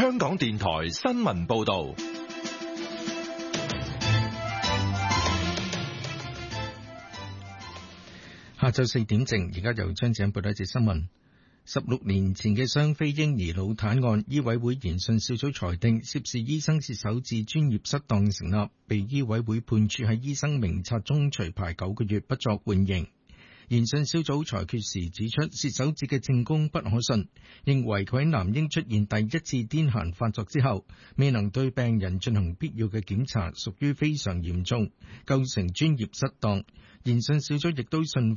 香港電台新聞報道。 下晝4點正，而家由張子欣報道一節新聞。16年前嘅雙非嬰兒腦癱案，醫委會研訊小組裁定涉事醫生是首次專業失當成立，被醫委會判處喺醫生名冊中除牌9個月，不作緩刑。研訊小組裁決時指出，薛守志嘅證供不可信，認為佢喺男嬰出現第一次癲癇發作之後，未能對病人進行必要嘅檢查，屬於非常嚴重，構成專業失當。研訊小組亦都信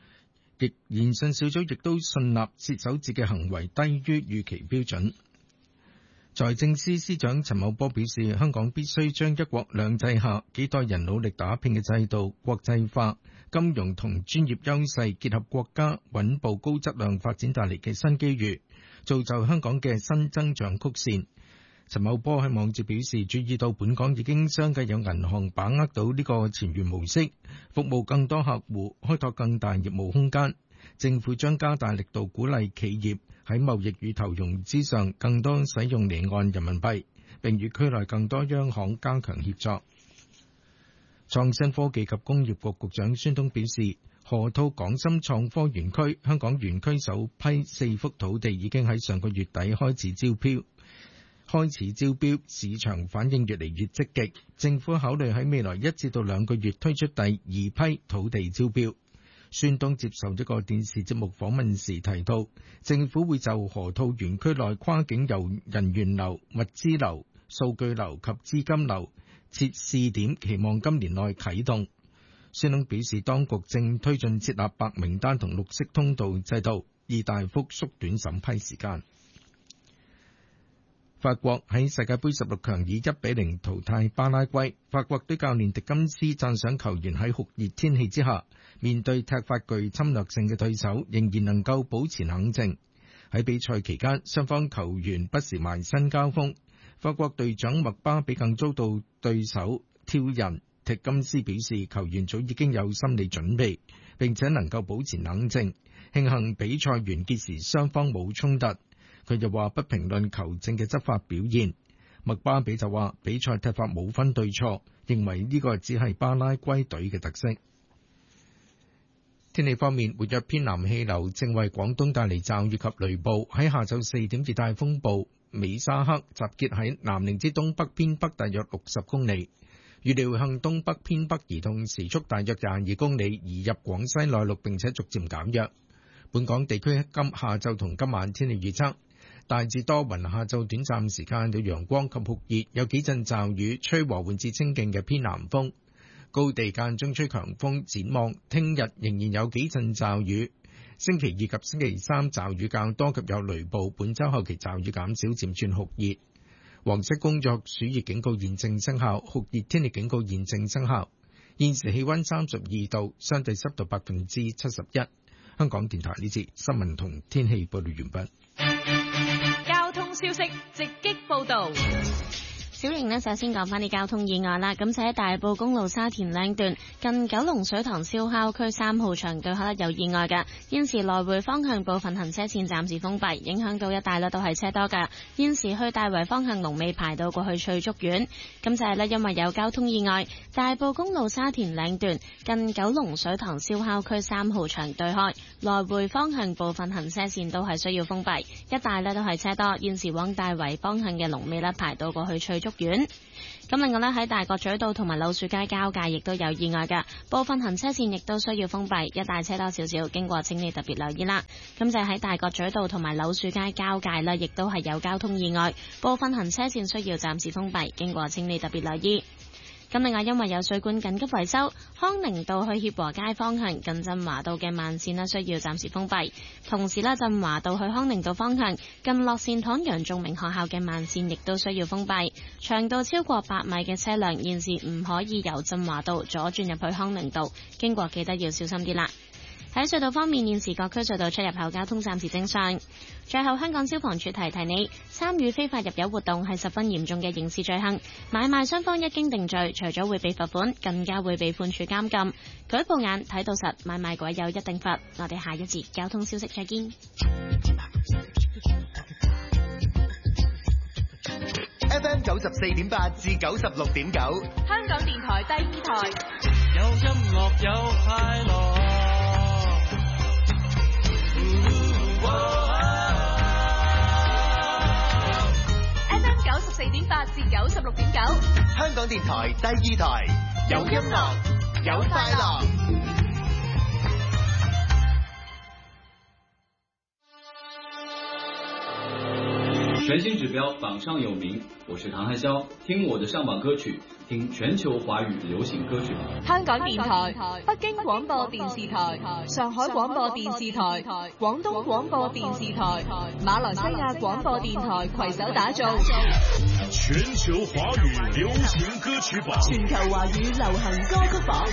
納薛守志嘅行為低於預期標準。財政司司長陳茂波表示，香港必須將一國兩制下幾代人努力打拼嘅制度國際化，金融同專業優勢結合國家穩步高質量發展帶嚟嘅新機遇，造就香港嘅新增長曲線。陳茂波喺網誌表示，注意到本港已經相繼有銀行把握到呢個前沿模式，服務更多客戶，開拓更大業務空間。政府將加大力度鼓勵企業喺貿易與投融資上更多使用離岸人民幣，並與區內更多央行加強協作。創新科技及工業局局長孫東表示，河套港深創科園區香港園區首批4幅土地已經喺上個月底開始招標，市場反應越嚟越積極。政府考慮喺未來1至2個月推出第2批土地招標。孫東接受一個電視節目訪問時提到，政府會就河套園區內跨境人員流、物資流、數據流及資金流設試點，期望今年內啟動。孫東表示，當局正推進設立白名單同綠色通道制度，以大幅縮短審批時間。法國喺世界盃16強以1-0淘汰巴拉圭。法國隊教練迪金斯讚賞球員喺酷熱天氣之下，面對踢法具侵略性嘅對手，仍然能夠保持冷靜。喺比賽期間，雙方球員不時埋身交鋒。法國隊長麥巴比更遭到對手挑釁。迪金斯表示，球員早已經有心理準備，並且能夠保持冷靜。慶幸比賽完結時雙方冇衝突。佢又話不評論球證嘅執法表現。麥巴比就話比賽踢法冇分對錯，認為呢個只係巴拉圭隊嘅特色。天氣方面，活躍偏南氣流正為廣東帶嚟驟雨及雷暴。喺下晝4點，熱帶風暴美沙克集結喺南寧之東北偏北大約60公里，預料向東北偏北移動，時速大約22公里，移入廣西內陸並且逐漸減弱。本港地區今下晝同今晚天氣預測。大致多雲，下晝短暫時間有陽光及酷熱，有幾陣驟雨，吹和緩至清勁嘅偏南風，高地間中吹強風。展望聽日仍然有幾陣驟雨，星期2及星期3驟雨較多及有雷暴，本週後期驟雨減少，漸轉酷熱。黃色工作暑熱警告現正生效，酷熱天氣警告現正生效。現時氣溫32度，相對濕度71%。香港電台呢節新聞同天氣報道完畢。 交通消息直擊報道。 小瑩呢，首先講翻啲交通意外啦。咁就喺大埔公路沙田嶺段近九龍水塘燒烤區3號場對開有意外㗎，現時來回方向部分行車線暫時封閉，影響到一帶呢都係車多㗎。現時去大圍方向龍尾排到過去翠竹苑。咁就係呢，因為有交通意外，大埔公路沙田嶺段近九龍水塘燒烤區3號場對開來回方向部分行車線都係需要封閉，一帶呢都係車多。現時往大圍方向嘅龍尾呢排到過去翠竹苑。咁另外咧，喺大角咀道同埋柳樹街交界亦都有意外㗎，部分行車線亦都需要封閉，一帶車多少少，經過請你特別留意啦。咁就喺大角咀道同埋柳樹街交界啦，亦都係有交通意外，部分行車線需要暫時封閉，經過請你特別留意。咁另外，因為有水管緊急維修，康寧道去協和街方向近振華道嘅慢線需要暫時封閉。同時振華道去康寧道方向近樂善堂楊仲明學校嘅慢線亦都需要封閉。長度超過8米嘅車輛現時唔可以由振華道左轉入去康寧道，經過記得要小心啲啦。喺隧道方面，現時各區隧道出入口交通暫時正常。最後，香港消防處提提你，參與非法入油活動係十分嚴重嘅刑事罪行，買賣雙方一經定罪，除咗會被罰款，更加會被判處監禁。舉報眼睇到實，買賣鬼有一定罰。我哋下一節交通消息再見。 94.8至96.9， 香港電台第2台， 有音樂有快樂。 FM 94.8至96.9， 香港電台第2台，有音樂有快樂。 全新指標，榜上有名。我是唐漢霄，聽我的上榜歌曲，聽全球華語流行歌曲。 香港電台、北京廣播電視台、上海廣播電視台、廣東廣播電視台、馬來西亞廣播電台攜手打造全球華語流行歌曲榜。 全球華語流行歌曲榜。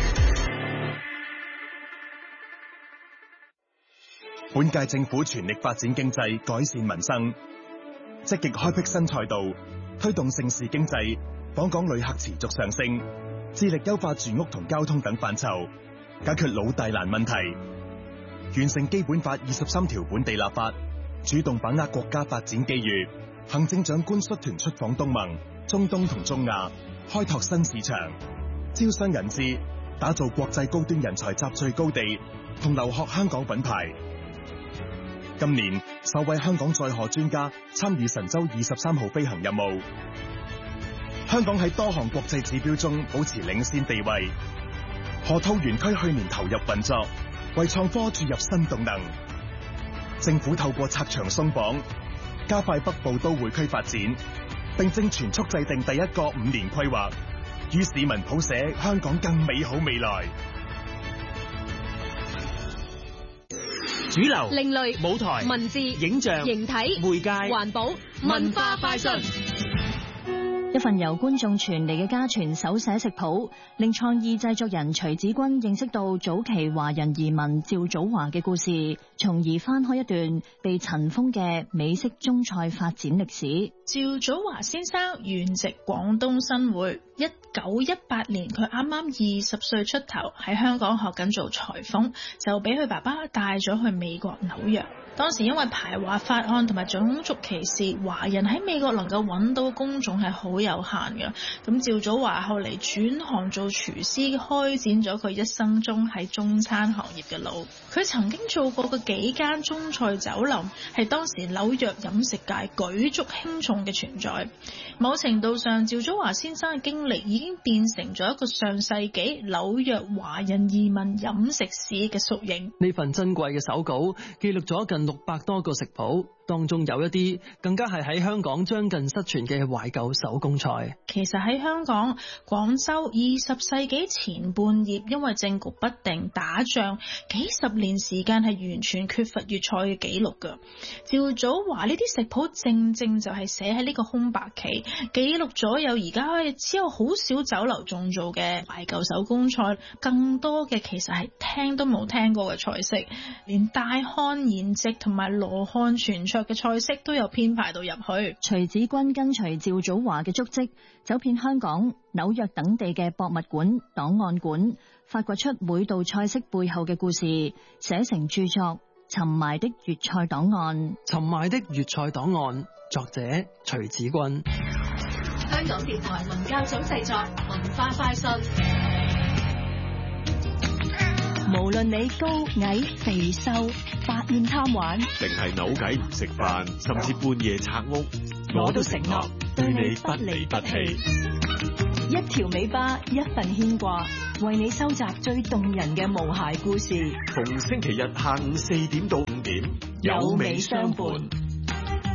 本屆政府全力發展經濟，改善民生，積極開闢新賽道，推動盛事經濟，訪港旅客持續上升，致力優化住屋同交通等範疇，解決老大難問題，完成基本法23條本地立法，主動把握國家發展機遇。行政長官率團出訪東盟、中東同中亞，開拓新市場，招商引資，打造國際高端人才集聚高地同留學香港品牌。今年首位香港載荷專家參與神舟23號飛行任務，香港喺多項國際指標中保持領先地位。河套園區去年投入運作，為創科注入新動能。政府透過拆牆鬆綁，加快北部都會區發展，並正全速制定第一個5年規劃，與市民譜寫香港更美好未來。 主流、 另類、 舞台、 文字、 影像、 形體、 媒介、 環保、文化快訊。 一份由觀眾傳嚟嘅家傳手寫食譜，令創意製作人徐子君認識到早期華人移民趙祖華嘅故事，從而翻開一段被塵封嘅美式中菜發展歷史。 趙祖華先生原籍廣東新會，1918年佢啱啱20歲出頭，喺香港學緊做裁縫，就俾佢爸爸帶咗去美國紐約。當時因為排華法案同埋種族歧視，華人喺美國能夠揾到工種係好有限嘅。咁趙祖華後嚟轉行做廚師，開展咗佢一生中喺中餐行業嘅路。佢曾經做過嘅幾間中菜酒樓，係當時紐約飲食界舉足輕重嘅存在。某程度上，趙祖華先生嘅經歷已經變成咗一個上世紀紐約華人移民飲食史嘅縮影。 呢份珍貴嘅手稿記錄咗近600多個食譜，當中有一啲更加係喺香港將近失傳嘅懷舊手工菜。 其實喺香港、廣州20世紀前半葉，因為政局不定、打仗，幾十年時間係完全缺乏粵菜嘅記錄㗎。趙祖華呢啲食譜正正就係寫喺呢個空白期，記錄咗有而家只有好少酒樓仲做嘅懷舊手工菜，更多嘅其實係聽都冇聽過嘅菜式，連大漢筵席同埋羅漢全桌嘅菜式都有編排到入去。 徐子君跟隨趙祖華嘅足跡，走遍香港、紐約等地嘅博物館、檔案館，發掘出每道菜式背後嘅故事，寫成著作《尋埋的粵菜檔案》。 尋埋的粵菜檔案，作者徐子君。 香港電台文教組製作，文化快訊。 無論你高矮肥瘦，百厭貪玩， 定係扭計唔食飯，甚至半夜拆屋， 我都承諾對你不離不棄。一條尾巴，一份牽掛，為你收集最動人嘅無涯故事。 逢星期日下午4點到5點， 有美相伴。